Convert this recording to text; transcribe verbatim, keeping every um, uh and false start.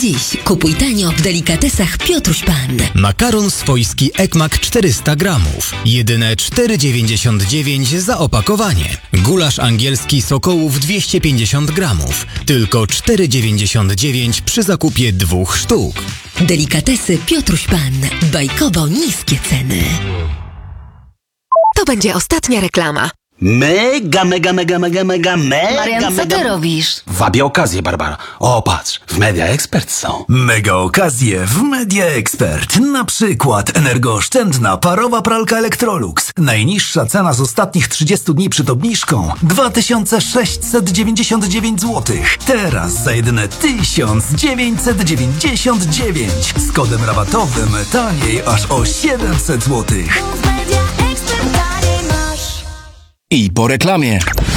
dziś. Kupuj tanio w delikatesach Piotruś Pan. Makaron swojski Ekmak czterysta gramów. Jedyne cztery dziewięćdziesiąt dziewięć za opakowanie. Gulasz angielski Sokołów dwieście pięćdziesiąt gramów. Tylko cztery dziewięćdziesiąt dziewięć przy zakupie dwóch sztuk. Delikatesy Piotruś Pan. Bajkowo niskie ceny. To będzie ostatnia reklama. Mega, mega, mega, mega, mega, mega, Marian, co mega... ty robisz? Wabię okazję, Barbara. O, patrz, w Media Expert są. Mega okazje w Media Expert. Na przykład energooszczędna parowa pralka Electrolux. Najniższa cena z ostatnich trzydziestu dni przed obniżką dwa tysiące sześćset dziewięćdziesiąt dziewięć złotych. Teraz za jedyne tysiąc dziewięćset dziewięćdziesiąt dziewięć. Z kodem rabatowym taniej aż o siedemset złotych. I po reklamie.